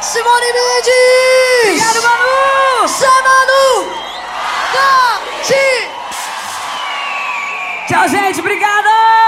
Simone Mendes! Obrigado, Manu! Zé Manu! Tati! Tchau, gente, obrigada!